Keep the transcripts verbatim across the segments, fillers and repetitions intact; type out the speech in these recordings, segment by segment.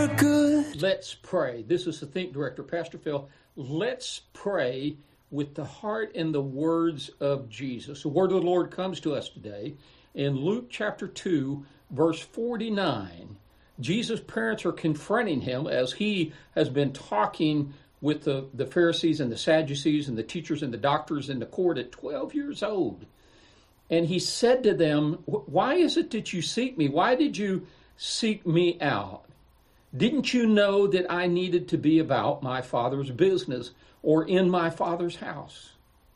good. Let's pray. This is the Think Director, Pastor Phil. Let's pray with the heart and the words of Jesus. The word of the Lord comes to us today in Luke chapter two, verse forty-nine. Jesus' parents are confronting him as he has been talking with the, the Pharisees and the Sadducees and the teachers and the doctors in the court at twelve years old. And he said to them, why is it that you seek me? Why did you seek me out? Didn't you know that I needed to be about my Father's business or in my Father's house?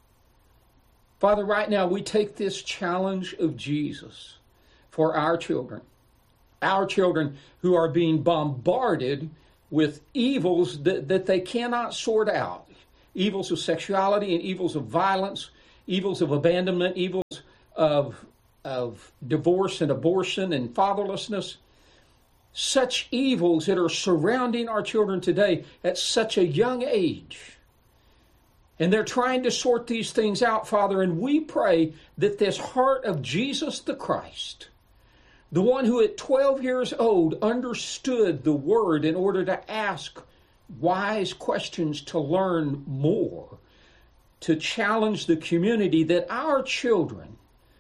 Father, right now we take this challenge of Jesus for our children. Our children who are being bombarded with evils that, that they cannot sort out. Evils of sexuality and evils of violence, evils of abandonment, evils of, of divorce and abortion and fatherlessness. Such evils that are surrounding our children today at such a young age. And they're trying to sort these things out, Father, and we pray that this heart of Jesus the Christ, the one who at twelve years old understood the word in order to ask wise questions to learn more, to challenge the community, that our children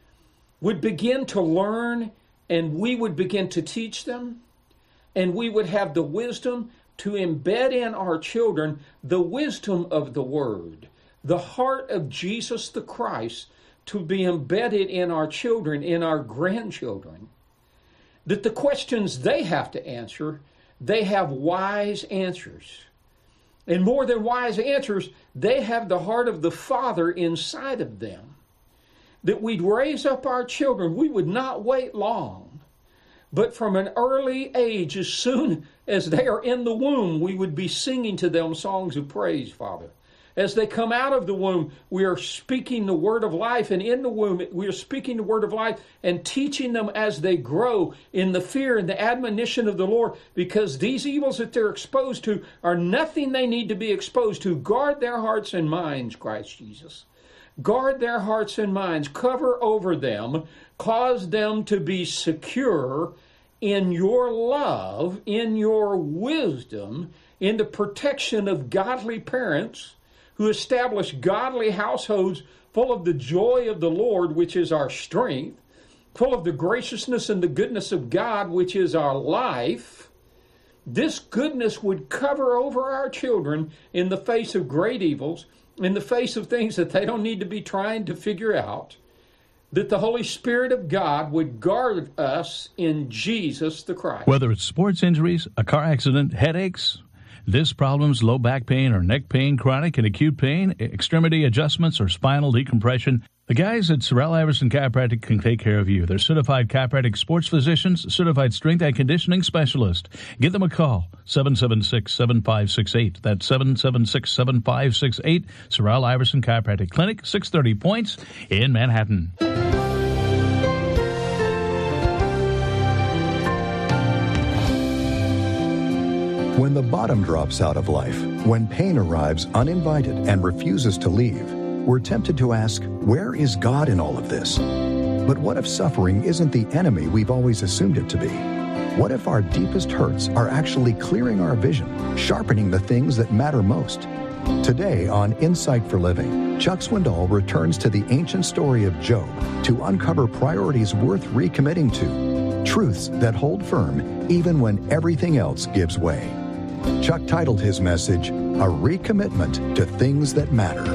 would begin to learn and we would begin to teach them, and we would have the wisdom to embed in our children the wisdom of the word, the heart of Jesus the Christ to be embedded in our children, in our grandchildren. That the questions they have to answer, they have wise answers. And more than wise answers, they have the heart of the Father inside of them. That we'd raise up our children, we would not wait long, but from an early age, as soon as they are in the womb, we would be singing to them songs of praise, Father. As they come out of the womb, we are speaking the word of life, and in the womb, we are speaking the word of life and teaching them as they grow in the fear and the admonition of the Lord, because these evils that they're exposed to are nothing they need to be exposed to. Guard their hearts and minds, Christ Jesus. Guard their hearts and minds. Cover over them. Cause them to be secure in your love, in your wisdom, in the protection of godly parents who establish godly households full of the joy of the Lord, which is our strength, full of the graciousness and the goodness of God, which is our life. This goodness would cover over our children in the face of great evils, in the face of things that they don't need to be trying to figure out, that the Holy Spirit of God would guard us in Jesus the Christ. Whether it's sports injuries, a car accident, headaches, disc problems, low back pain or neck pain, chronic and acute pain, extremity adjustments, or spinal decompression, the guys at Sorrell Iverson Chiropractic can take care of you. They're certified chiropractic sports physicians, certified strength and conditioning specialist. Give them a call, seven seven six, seven five six eight. That's seven seven six, seven five six eight. Sorrell Iverson Chiropractic Clinic, six thirty Points in Manhattan. When the bottom drops out of life, when pain arrives uninvited and refuses to leave, we're tempted to ask, where is God in all of this? But what if suffering isn't the enemy we've always assumed it to be? What if our deepest hurts are actually clearing our vision, sharpening the things that matter most? Today on Insight for Living, Chuck Swindoll returns to the ancient story of Job to uncover priorities worth recommitting to, truths that hold firm even when everything else gives way. Chuck titled his message, A Recommitment to Things That Matter.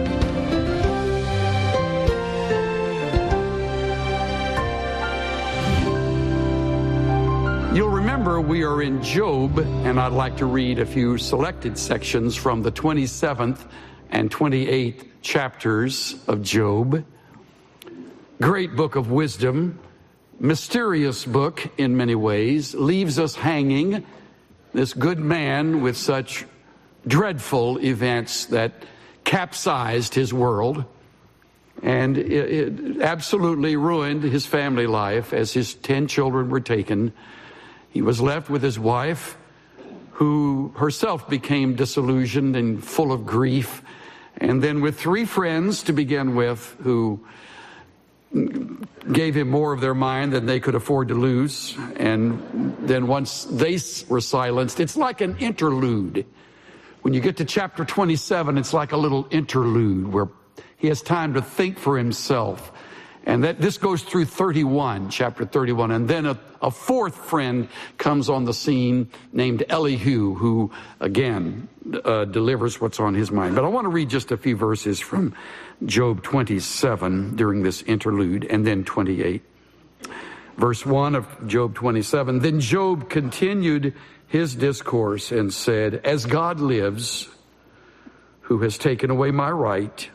You'll remember we are in Job, and I'd like to read a few selected sections from the twenty-seventh and twenty-eighth chapters of Job. Great book of wisdom, mysterious book in many ways, leaves us hanging. This good man with such dreadful events that capsized his world, and it, it absolutely ruined his family life as his ten children were taken. He was left with his wife, who herself became disillusioned and full of grief, and then with three friends to begin with who gave him more of their mind than they could afford to lose. And then once they were silenced, it's like an interlude. When you get to chapter twenty-seven, it's like a little interlude where he has time to think for himself. And that this goes through thirty-one, chapter thirty-one. And then a, a fourth friend comes on the scene named Elihu, who, again, uh, delivers what's on his mind. But I want to read just a few verses from Job twenty-seven during this interlude, and then twenty-eight. Verse one of Job twenty-seven, then Job continued his discourse and said, as God lives, who has taken away my right,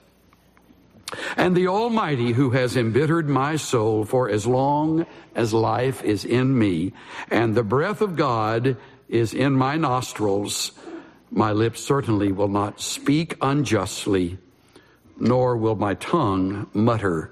and the Almighty who has embittered my soul for as long as life is in me, and the breath of God is in my nostrils, my lips certainly will not speak unjustly, nor will my tongue mutter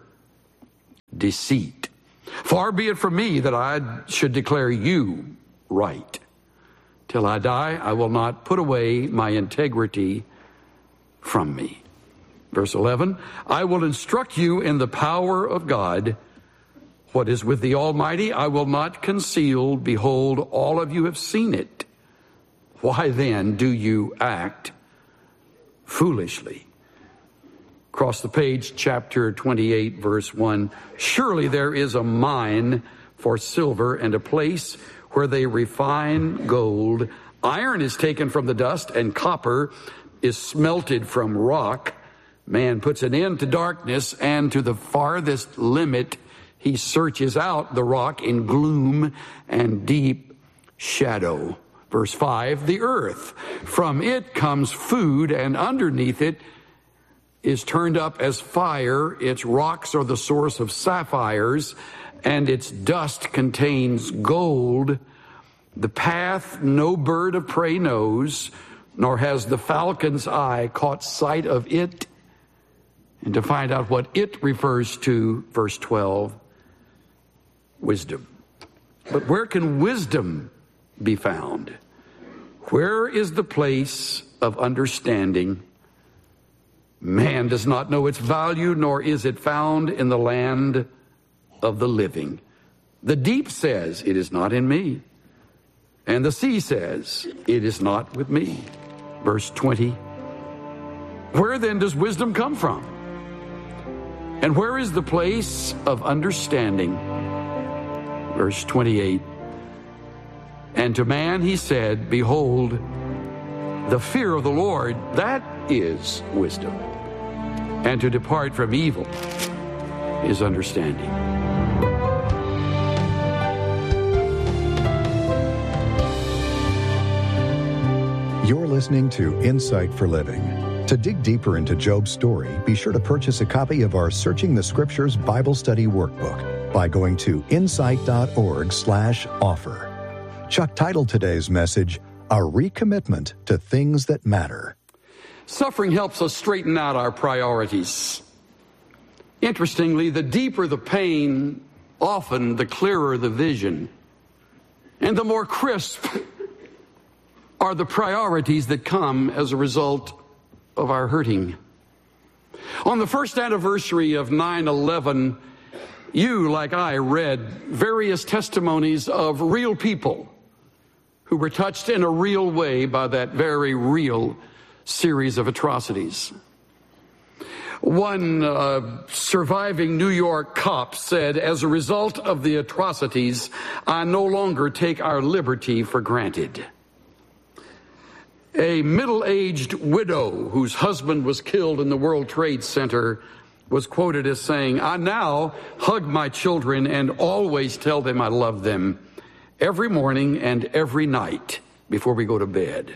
deceit. Far be it from me that I should declare you right. Till I die, I will not put away my integrity from me. Verse eleven, I will instruct you in the power of God. What is with the Almighty, I will not conceal. Behold, all of you have seen it. Why then do you act foolishly? Across the page, chapter twenty-eight, verse one. Surely there is a mine for silver and a place where they refine gold. Iron is taken from the dust and copper is smelted from rock. Man puts an end to darkness, and to the farthest limit he searches out the rock in gloom and deep shadow. Verse five, the earth, from it comes food, and underneath it is turned up as fire. Its rocks are the source of sapphires, and its dust contains gold. The path no bird of prey knows, nor has the falcon's eye caught sight of it. And to find out what it refers to, verse twelve, wisdom. But where can wisdom be found? Where is the place of understanding? Man does not know its value, nor is it found in the land of the living. The deep says, it is not in me. And the sea says, it is not with me. Verse twenty. Where then does wisdom come from? And where is the place of understanding? Verse twenty-eight. And to man he said, behold, the fear of the Lord, that is wisdom. And to depart from evil is understanding. You're listening to Insight for Living. To dig deeper into Job's story, be sure to purchase a copy of our Searching the Scriptures Bible Study Workbook by going to insight.org slash offer. Chuck titled today's message, A Recommitment to Things That Matter. Suffering helps us straighten out our priorities. Interestingly, the deeper the pain, often the clearer the vision. And the more crisp are the priorities that come as a result of our hurting. On the first anniversary of nine eleven, you, like I, read various testimonies of real people who were touched in a real way by that very real series of atrocities. One uh, surviving New York cop said, as a result of the atrocities, I no longer take our liberty for granted. A middle-aged widow whose husband was killed in the World Trade Center was quoted as saying, I now hug my children and always tell them I love them every morning and every night before we go to bed.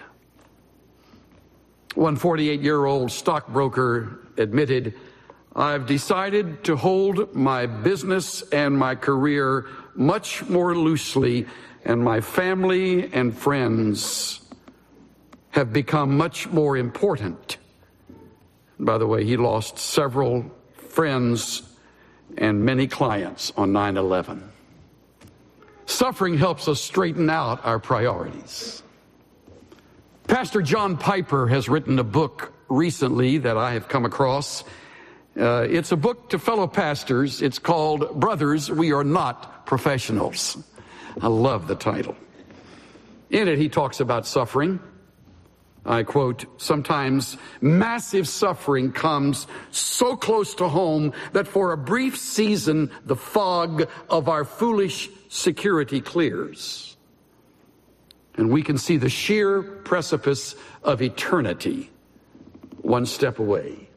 One forty-eight-year-old stockbroker admitted, I've decided to hold my business and my career much more loosely, and my family and friends have become much more important. By the way, he lost several friends and many clients on nine eleven. Suffering helps us straighten out our priorities. Pastor John Piper has written a book recently that I have come across, Uh, it's a book to fellow pastors. It's called Brothers, We Are Not Professionals. I love the title. In it, he talks about suffering. I quote, "Sometimes massive suffering comes so close to home that for a brief season, the fog of our foolish security clears. And we can see the sheer precipice of eternity one step away."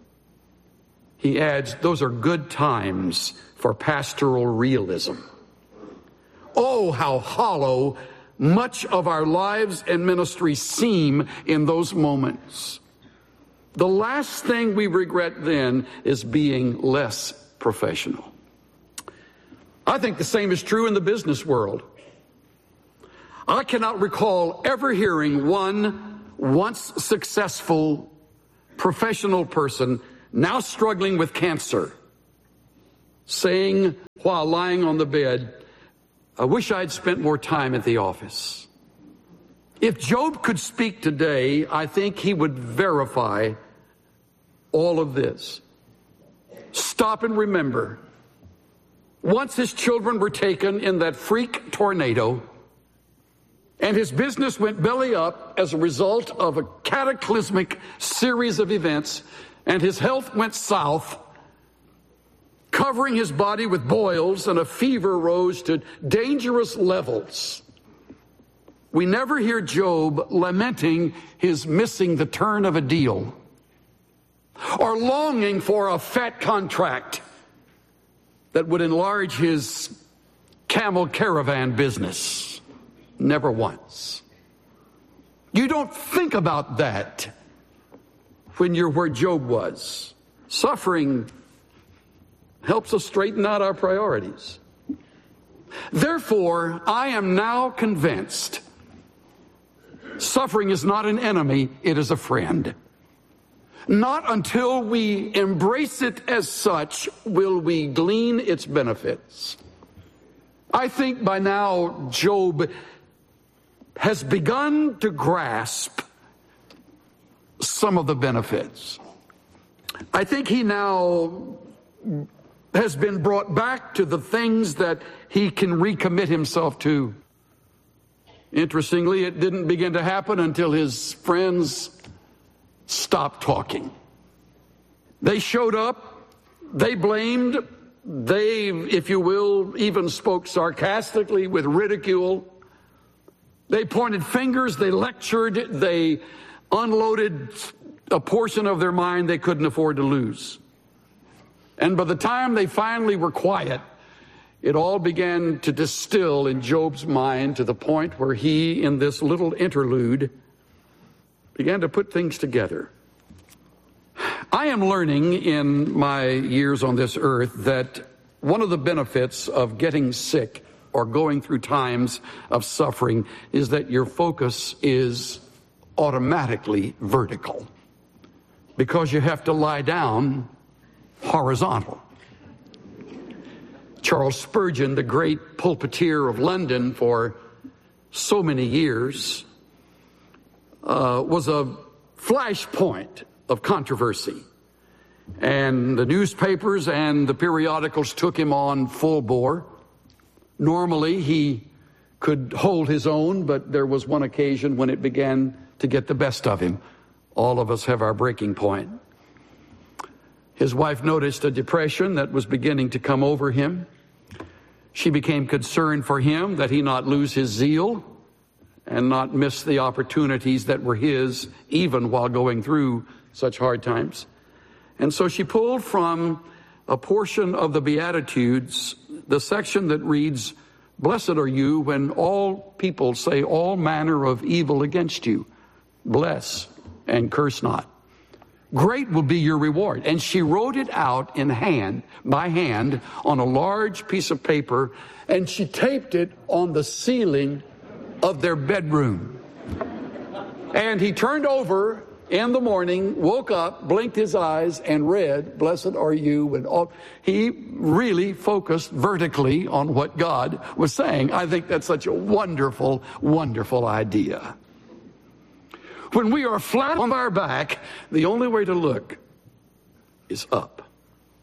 He adds, "Those are good times for pastoral realism. Oh, how hollow much of our lives and ministry seem in those moments. The last thing we regret then is being less professional." I think the same is true in the business world. I cannot recall ever hearing one once successful professional person now struggling with cancer saying while lying on the bed, "I wish I'd spent more time at the office." If Job could speak today, I think he would verify all of this. Stop and remember. Once his children were taken in that freak tornado, and his business went belly up as a result of a cataclysmic series of events, and his health went south, covering his body with boils, and a fever rose to dangerous levels. We never hear Job lamenting his missing the turn of a deal or longing for a fat contract that would enlarge his camel caravan business. Never once. You don't think about that when you're where Job was. Suffering helps us straighten out our priorities. Therefore, I am now convinced suffering is not an enemy, it is a friend. Not until we embrace it as such will we glean its benefits. I think by now Job has begun to grasp some of the benefits. I think he now has been brought back to the things that he can recommit himself to. Interestingly, it didn't begin to happen until his friends stopped talking. They showed up, they blamed, they, if you will, even spoke sarcastically with ridicule. They pointed fingers, they lectured, they unloaded a portion of their mind they couldn't afford to lose. And by the time they finally were quiet, it all began to distill in Job's mind to the point where he, in this little interlude, began to put things together. I am learning in my years on this earth that one of the benefits of getting sick or going through times of suffering is that your focus is automatically vertical, because you have to lie down horizontal. Charles Spurgeon, the great pulpiteer of London for so many years, uh, was a flashpoint of controversy. And the newspapers and the periodicals took him on full bore. Normally, he could hold his own, but there was one occasion when it began to get the best of him. All of us have our breaking point. His wife noticed a depression that was beginning to come over him. She became concerned for him that he not lose his zeal and not miss the opportunities that were his, even while going through such hard times. And so she pulled from a portion of the Beatitudes the section that reads, "Blessed are you when all people say all manner of evil against you. Bless and curse not. Great will be your reward." And she wrote it out in hand, by hand, on a large piece of paper, and she taped it on the ceiling of their bedroom. And he turned over in the morning, woke up, blinked his eyes, and read, "Blessed are you." And all. He really focused vertically on what God was saying. I think that's such a wonderful, wonderful idea. When we are flat on our back, the only way to look is up.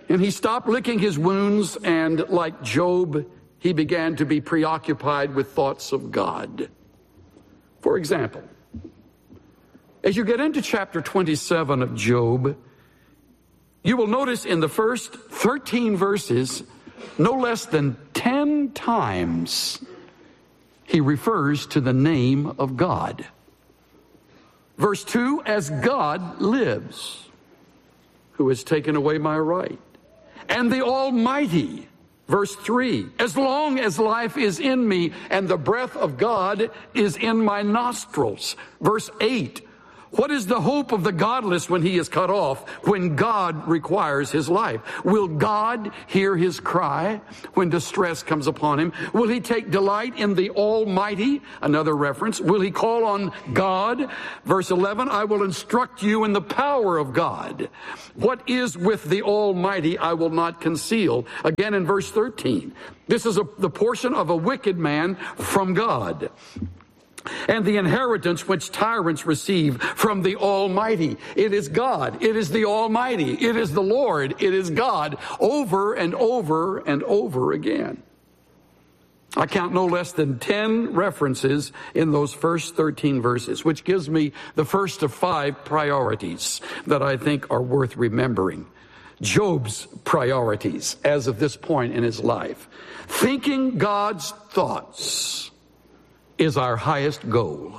And he stopped licking his wounds, and like Job, he began to be preoccupied with thoughts of God. For example, as you get into chapter twenty-seven of Job, you will notice in the first thirteen verses, no less than ten times, he refers to the name of God. Verse two, as God lives, who has taken away my right, and the Almighty. Verse three, as long as life is in me and the breath of God is in my nostrils. Verse eight, what is the hope of the godless when he is cut off, when God requires his life? Will God hear his cry when distress comes upon him? Will he take delight in the Almighty? Another reference. Will he call on God? Verse eleven, I will instruct you in the power of God. What is with the Almighty I will not conceal. Again in verse thirteen, this is a, the portion of a wicked man from God, and the inheritance which tyrants receive from the Almighty. It is God. It is the Almighty. It is the Lord. It is God, over and over and over again. I count no less than ten references in those first thirteen verses, which gives me the first of five priorities that I think are worth remembering. Job's priorities as of this point in his life. Thinking God's thoughts is our highest goal.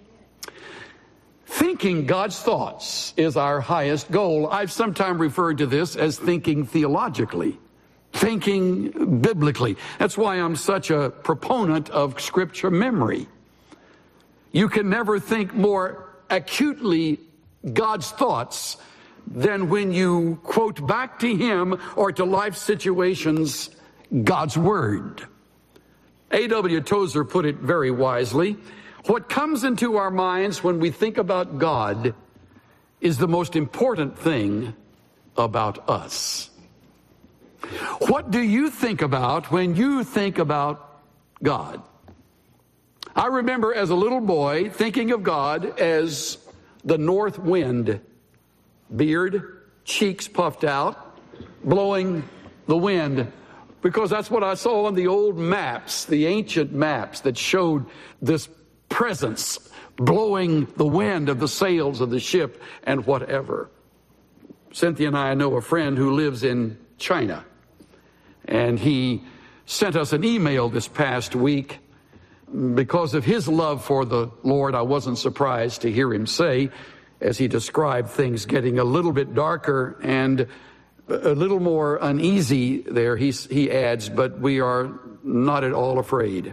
Thinking God's thoughts is our highest goal. I've sometimes referred to this as thinking theologically, thinking biblically. That's why I'm such a proponent of scripture memory. You can never think more acutely God's thoughts than when you quote back to him or to life situations God's word. A W Tozer put it very wisely. What comes into our minds when we think about God is the most important thing about us. What do you think about when you think about God? I remember as a little boy thinking of God as the north wind, beard, cheeks puffed out, blowing the wind. Because that's what I saw on the old maps, the ancient maps that showed this presence blowing the wind of the sails of the ship and whatever. Cynthia and I know a friend who lives in China, and he sent us an email this past week. Because of his love for the Lord, I wasn't surprised to hear him say, as he described things getting a little bit darker and a little more uneasy there, he, he adds, but we are not at all afraid.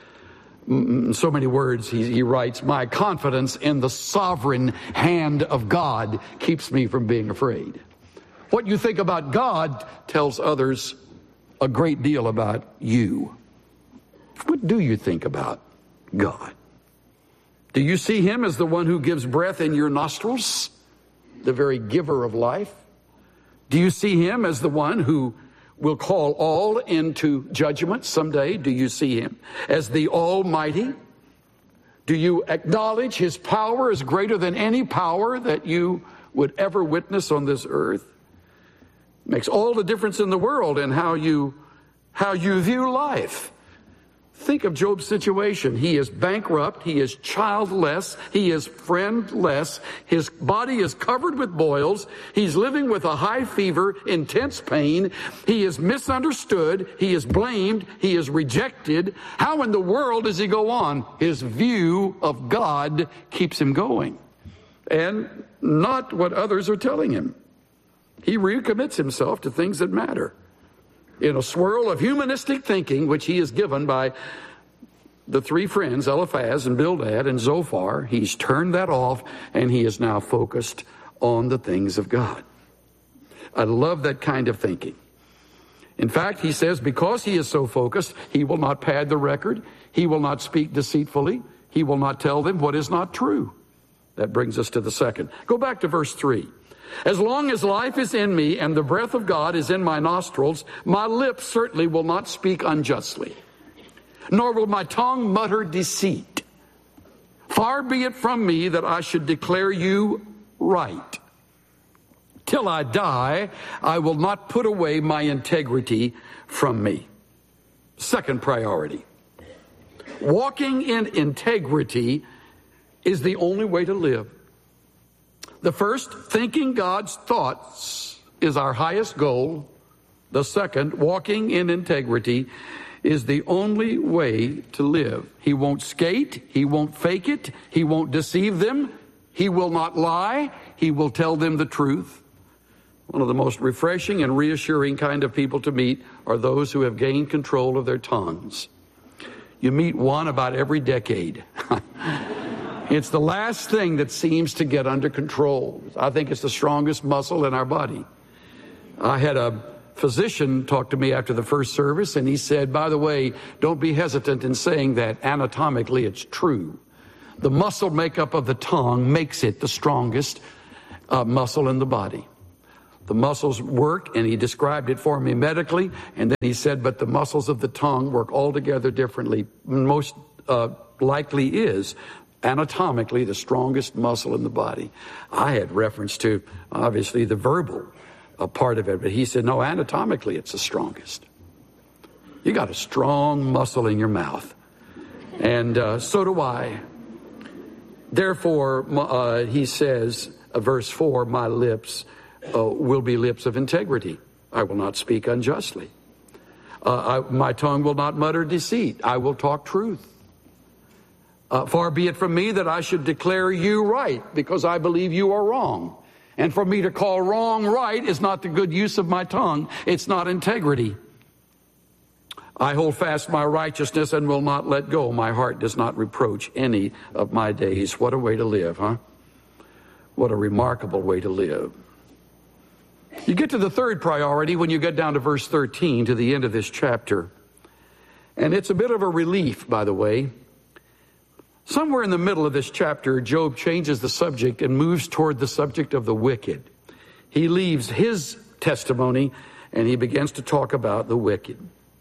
In so many words, he, he writes, my confidence in the sovereign hand of God keeps me from being afraid. What you think about God tells others a great deal about you. What do you think about God? Do you see him as the one who gives breath in your nostrils, the very giver of life? Do you see him as the one who will call all into judgment someday? Do you see him as the Almighty? Do you acknowledge his power is greater than any power that you would ever witness on this earth? It makes all the difference in the world in how you, how you view life. Think of Job's situation. He is bankrupt. He is childless. He is friendless. His body is covered with boils. He's living with a high fever, intense pain. He is misunderstood. He is blamed. He is rejected. How in the world does he go on? His view of God keeps him going, and not what others are telling him. He recommits himself to things that matter. In a swirl of humanistic thinking, which he is given by the three friends, Eliphaz and Bildad and Zophar, he's turned that off, and he is now focused on the things of God. I love that kind of thinking. In fact, he says, because he is so focused, he will not pad the record. He will not speak deceitfully. He will not tell them what is not true. That brings us to the second. Go back to verse three. As long as life is in me and the breath of God is in my nostrils, my lips certainly will not speak unjustly, nor will my tongue mutter deceit. Far be it from me that I should declare you right. Till I die, I will not put away my integrity from me. Second priority. Walking in integrity is the only way to live. The first, thinking God's thoughts, is our highest goal. The second, walking in integrity, is the only way to live. He won't skate. He won't fake it. He won't deceive them. He will not lie. He will tell them the truth. One of the most refreshing and reassuring kind of people to meet are those who have gained control of their tongues. You meet one about every decade. It's the last thing that seems to get under control. I think it's the strongest muscle in our body. I had a physician talk to me after the first service, and he said, by the way, don't be hesitant in saying that. Anatomically, it's true. The muscle makeup of the tongue makes it the strongest uh, muscle in the body. The muscles work, and he described it for me medically, and then he said, but the muscles of the tongue work altogether differently. Most uh, likely is anatomically the strongest muscle in the body. I had reference to, obviously, the verbal uh, part of it, but he said, no, anatomically it's the strongest. You got a strong muscle in your mouth, and uh, so do I. Therefore, uh, he says, uh, verse four, my lips Uh, will be lips of integrity. I will not speak unjustly. Uh, I, my tongue will not mutter deceit. I will talk truth. Uh, far be it from me that I should declare you right, because I believe you are wrong. And for me to call wrong right is not the good use of my tongue. It's not integrity. I hold fast my righteousness and will not let go. My heart does not reproach any of my days. What a way to live, huh? What a remarkable way to live. You get to the third priority when you get down to verse thirteen, to the end of this chapter. And it's a bit of a relief, by the way. Somewhere in the middle of this chapter, Job changes the subject and moves toward the subject of the wicked. He leaves his testimony and he begins to talk about the wicked.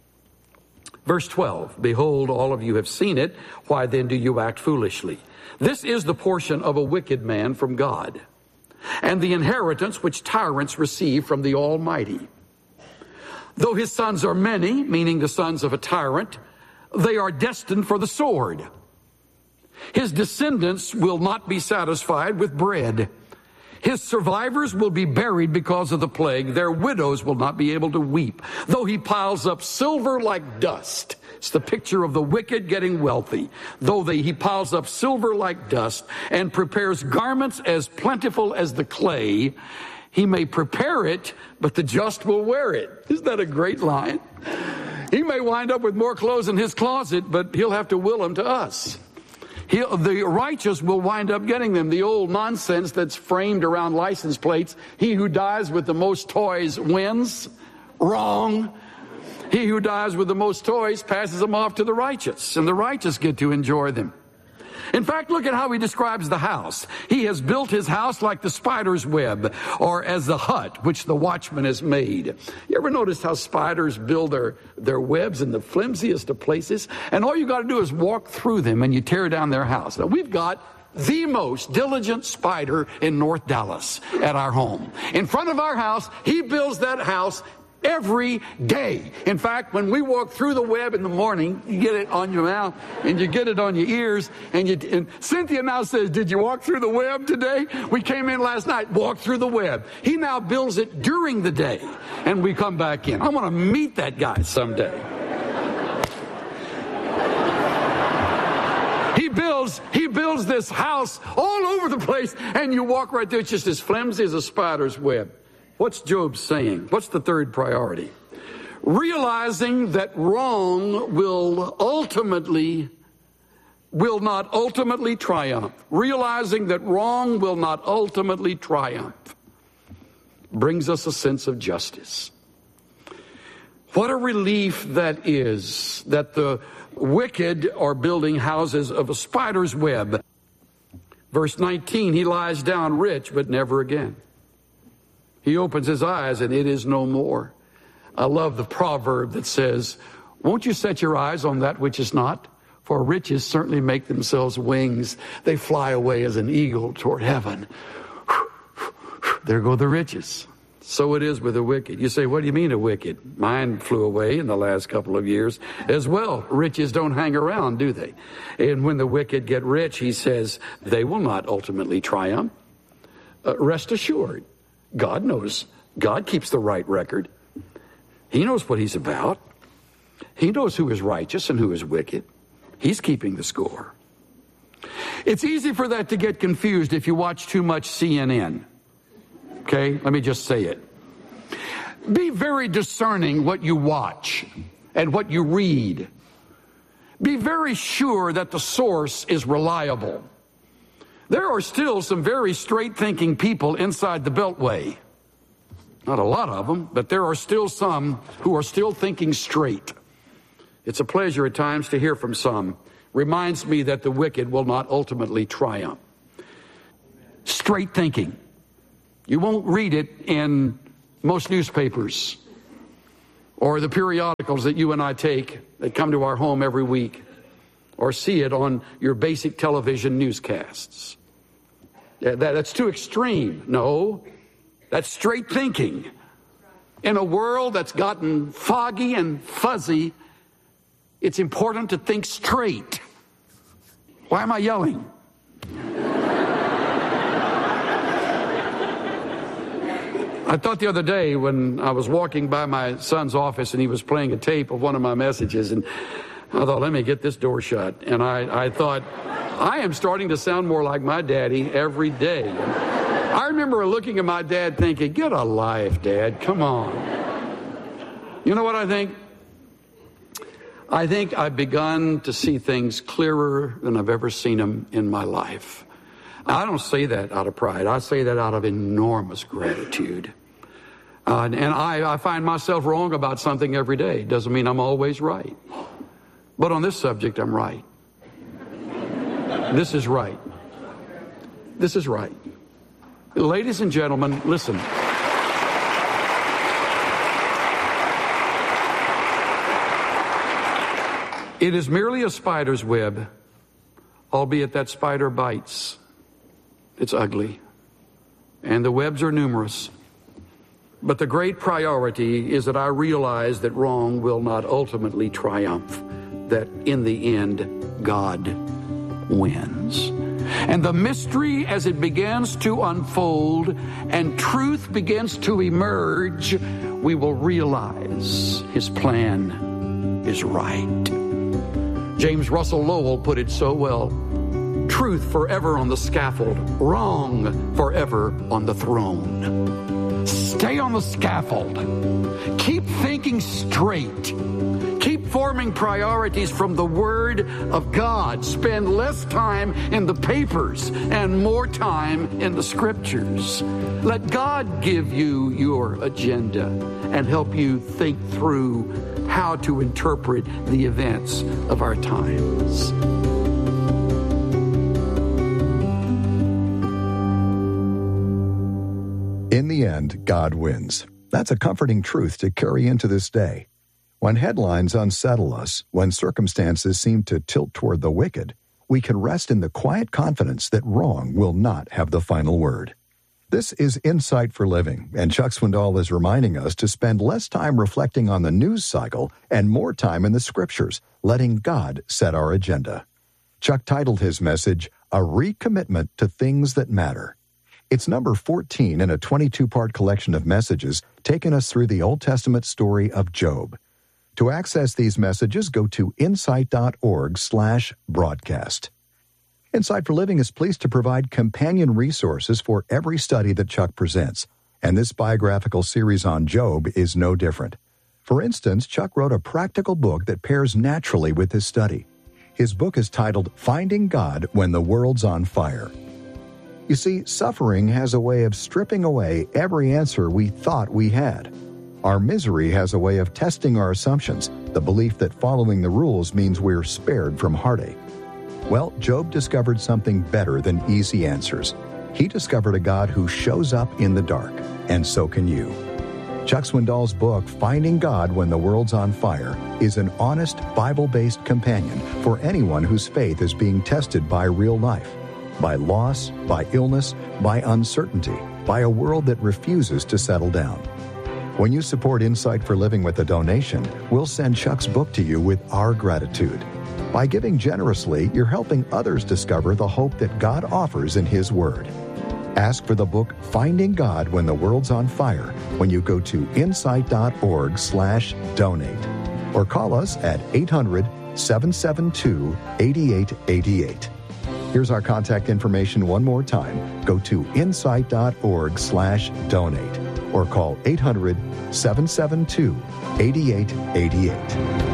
Verse twelve, behold, all of you have seen it. Why then do you act foolishly? This is the portion of a wicked man from God, and the inheritance which tyrants receive from the Almighty. Though his sons are many, meaning the sons of a tyrant, they are destined for the sword. His descendants will not be satisfied with bread. His survivors will be buried because of the plague. Their widows will not be able to weep. Though he piles up silver like dust. It's the picture of the wicked getting wealthy. Though they, he piles up silver like dust and prepares garments as plentiful as the clay, he may prepare it, but the just will wear it. Isn't that a great line? He may wind up with more clothes in his closet, but he'll have to will them to us. He, the righteous will wind up getting them. The old nonsense that's framed around license plates, he who dies with the most toys wins. Wrong. He who dies with the most toys passes them off to the righteous, and the righteous get to enjoy them. In fact, look at how he describes the house. He has built his house like the spider's web, or as the hut which the watchman has made. You ever notice how spiders build their, their webs in the flimsiest of places? And all you got to do is walk through them and you tear down their house. Now, we've got the most diligent spider in North Dallas at our home. In front of our house, he builds that house every day. In fact, when we walk through the web in the morning, you get it on your mouth and you get it on your ears. And, you, and Cynthia now says, did you walk through the web today? We came in last night, walked through the web. He now builds it during the day and we come back in. I want to meet that guy someday. He builds, he builds this house all over the place and you walk right there. It's just as flimsy as a spider's web. What's Job saying? What's the third priority? Realizing that wrong will ultimately, will not ultimately triumph. Realizing that wrong will not ultimately triumph brings us a sense of justice. What a relief that is, that the wicked are building houses of a spider's web. Verse nineteen, he lies down rich, but never again. He opens his eyes and it is no more. I love the proverb that says, won't you set your eyes on that which is not? For riches certainly make themselves wings. They fly away as an eagle toward heaven. there go the riches. So it is with the wicked. You say, what do you mean a wicked? Mine flew away in the last couple of years as well. Riches don't hang around, do they? And when the wicked get rich, he says, they will not ultimately triumph. Uh, rest assured, God knows. God keeps the right record. He knows what he's about. He knows who is righteous and who is wicked. He's keeping the score. It's easy for that to get confused if you watch too much C N N. Okay, let me just say it. Be very discerning what you watch and what you read. Be very sure that the source is reliable. There are still some very straight-thinking people inside the Beltway. Not a lot of them, but there are still some who are still thinking straight. It's a pleasure at times to hear from some. Reminds me that the wicked will not ultimately triumph. Straight thinking. You won't read it in most newspapers or the periodicals that you and I take that come to our home every week, or see it on your basic television newscasts. Yeah, that, that's too extreme. No, that's straight thinking. In a world that's gotten foggy and fuzzy, it's important to think straight. Why am I yelling? I thought the other day when I was walking by my son's office and he was playing a tape of one of my messages, and I thought, let me get this door shut. And I, I thought, I am starting to sound more like my daddy every day. I remember looking at my dad thinking, get a life, Dad, come on. You know what I think? I think I've begun to see things clearer than I've ever seen them in my life. I don't say that out of pride. I say that out of enormous gratitude. Uh, and I, I find myself wrong about something every day. Doesn't mean I'm always right. But on this subject, I'm right. This is right. This is right. Ladies and gentlemen, listen. It is merely a spider's web, albeit that spider bites. It's ugly, and the webs are numerous. But the great priority is that I realize that wrong will not ultimately triumph, that in the end, God wins. And the mystery, as it begins to unfold and truth begins to emerge, we will realize his plan is right. James Russell Lowell put it so well. Truth forever on the scaffold, wrong forever on the throne. Stay on the scaffold. Keep thinking straight. Keep forming priorities from the Word of God. Spend less time in the papers and more time in the Scriptures. Let God give you your agenda and help you think through how to interpret the events of our times. In the end, God wins. That's a comforting truth to carry into this day. When headlines unsettle us, when circumstances seem to tilt toward the wicked, we can rest in the quiet confidence that wrong will not have the final word. This is Insight for Living, and Chuck Swindoll is reminding us to spend less time reflecting on the news cycle and more time in the Scriptures, letting God set our agenda. Chuck titled his message, A Recommitment to Things That Matter. It's number fourteen in a twenty-two part collection of messages taking us through the Old Testament story of Job. To access these messages, go to insight.org slash broadcast. Insight for Living is pleased to provide companion resources for every study that Chuck presents, and this biographical series on Job is no different. For instance, Chuck wrote a practical book that pairs naturally with his study. His book is titled Finding God When the World's on Fire. You see, suffering has a way of stripping away every answer we thought we had. Our misery has a way of testing our assumptions, the belief that following the rules means we're spared from heartache. Well, Job discovered something better than easy answers. He discovered a God who shows up in the dark, and so can you. Chuck Swindoll's book, Finding God When the World's on Fire, is an honest, Bible-based companion for anyone whose faith is being tested by real life. by loss, by illness, by uncertainty, by a world that refuses to settle down. When you support Insight for Living with a donation, we'll send Chuck's book to you with our gratitude. By giving generously, you're helping others discover the hope that God offers in His Word. Ask for the book Finding God When the World's on Fire when you go to insight.org slash donate or call us at eight hundred, seven seven two, eight eight eight eight. Here's our contact information one more time. Go to insight.org slash donate or call eight hundred, seven seven two, eight eight eight eight.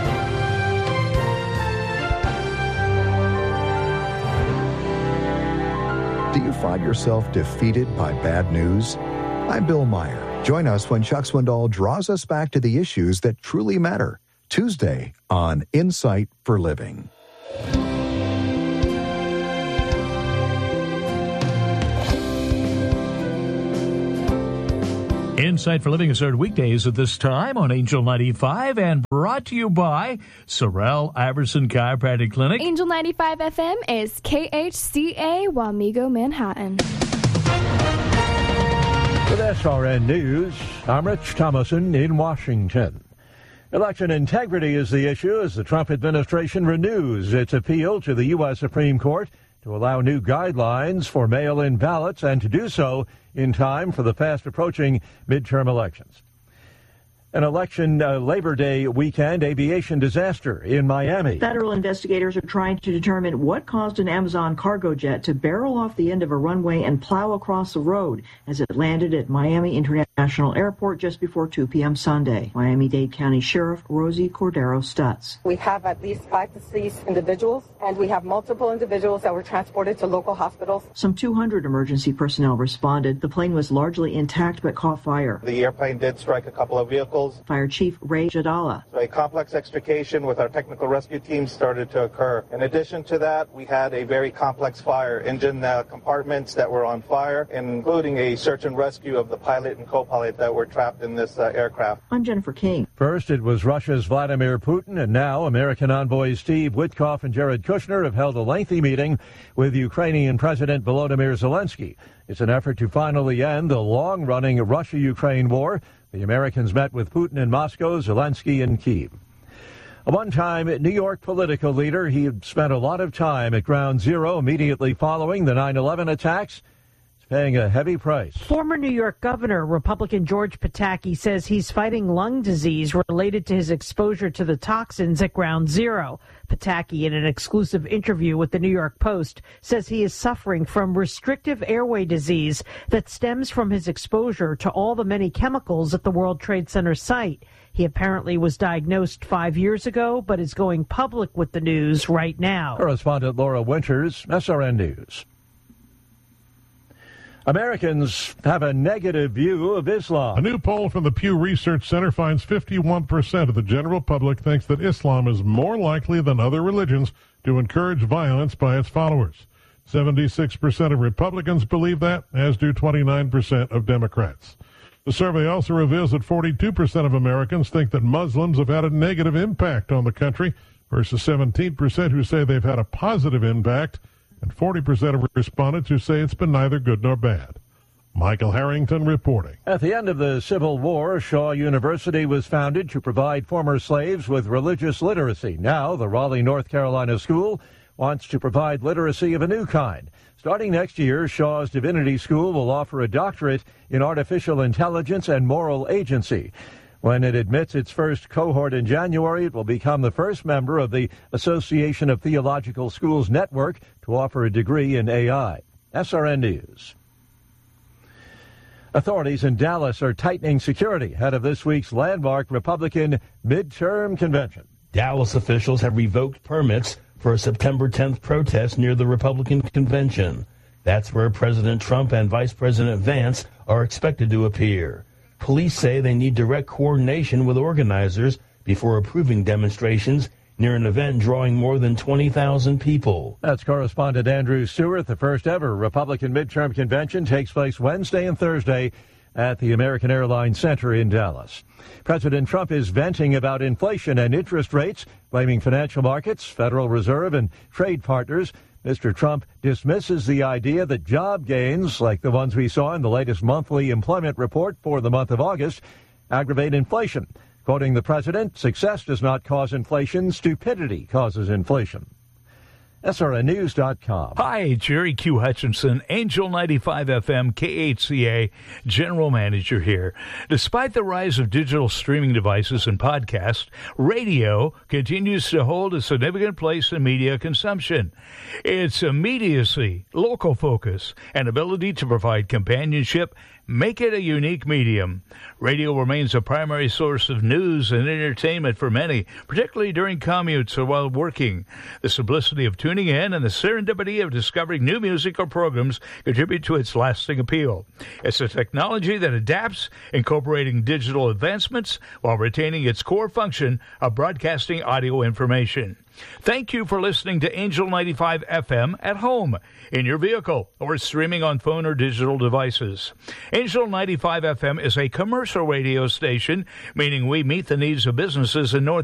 Do you find yourself defeated by bad news? I'm Bill Meyer. Join us when Chuck Swindoll draws us back to the issues that truly matter. Tuesday on Insight for Living. Insight for Living is heard weekdays at this time on Angel ninety-five and brought to you by Sorrel Iverson Chiropractic Clinic. Angel ninety-five F M is K H C A, Wamego, Manhattan. With S R N News, I'm Rich Thomason in Washington. Election integrity is the issue as the Trump administration renews its appeal to the U S Supreme Court to allow new guidelines for mail-in ballots and to do so in time for the fast-approaching midterm elections. An election uh, Labor Day weekend aviation disaster in Miami. Federal investigators are trying to determine what caused an Amazon cargo jet to barrel off the end of a runway and plow across the road as it landed at Miami International Airport just before two p.m. Sunday. Miami-Dade County Sheriff Rosie Cordero Stutz. We have at least five deceased individuals, and we have multiple individuals that were transported to local hospitals. Some two hundred emergency personnel responded. The plane was largely intact but caught fire. The airplane did strike a couple of vehicles. Fire Chief Ray Jadala. A complex extrication with our technical rescue team started to occur. In addition to that, we had a very complex fire, engine uh, compartments that were on fire, including a search and rescue of the pilot and co-pilot that were trapped in this uh, aircraft. I'm Jennifer King. First, it was Russia's Vladimir Putin, and now American envoys Steve Witkoff and Jared Kushner have held a lengthy meeting with Ukrainian President Volodymyr Zelensky. It's an effort to finally end the long-running Russia-Ukraine war. The Americans met with Putin in Moscow, Zelensky in Kyiv. A one-time New York political leader, he had spent a lot of time at Ground Zero immediately following the nine eleven attacks. He's paying a heavy price. Former New York Governor, Republican George Pataki, says he's fighting lung disease related to his exposure to the toxins at Ground Zero. Pataki, in an exclusive interview with the New York Post, says he is suffering from restrictive airway disease that stems from his exposure to all the many chemicals at the World Trade Center site. He apparently was diagnosed five years ago, but is going public with the news right now. Correspondent Laura Winters, S R N News. Americans have a negative view of Islam. A new poll from the Pew Research Center finds fifty-one percent of the general public thinks that Islam is more likely than other religions to encourage violence by its followers. seventy-six percent of Republicans believe that, as do twenty-nine percent of Democrats. The survey also reveals that forty-two percent of Americans think that Muslims have had a negative impact on the country, versus seventeen percent who say they've had a positive impact, and forty percent of respondents who say it's been neither good nor bad. Michael Harrington reporting. At the end of the Civil War, Shaw University was founded to provide former slaves with religious literacy. Now, the Raleigh, North Carolina school wants to provide literacy of a new kind. Starting next year, Shaw's Divinity School will offer a doctorate in artificial intelligence and moral agency. When it admits its first cohort in January, it will become the first member of the Association of Theological Schools Network to offer a degree in A I. S R N News. Authorities in Dallas are tightening security ahead of this week's landmark Republican midterm convention. Dallas officials have revoked permits for a September tenth protest near the Republican convention. That's where President Trump and Vice President Vance are expected to appear. Police say they need direct coordination with organizers before approving demonstrations near an event drawing more than twenty thousand people. That's correspondent Andrew Stewart. The first ever Republican midterm convention takes place Wednesday and Thursday at the American Airlines Center in Dallas. President Trump is venting about inflation and interest rates, blaming financial markets, Federal Reserve, and trade partners. Mister Trump dismisses the idea that job gains, like the ones we saw in the latest monthly employment report for the month of August, aggravate inflation. Quoting the president, success does not cause inflation, stupidity causes inflation. S R N News dot com. Hi, Jerry Q. Hutchinson, Angel ninety-five F M, K H C A, General Manager here. Despite the rise of digital streaming devices and podcasts, radio continues to hold a significant place in media consumption. Its immediacy, local focus, and ability to provide companionship make it a unique medium. Radio remains a primary source of news and entertainment for many, particularly during commutes or while working. The simplicity of tuning in and the serendipity of discovering new music or programs contribute to its lasting appeal. It's a technology that adapts, incorporating digital advancements while retaining its core function of broadcasting audio information. Thank you for listening to Angel ninety-five F M at home, in your vehicle, or streaming on phone or digital devices. Angel ninety-five F M is a commercial radio station, meaning we meet the needs of businesses in North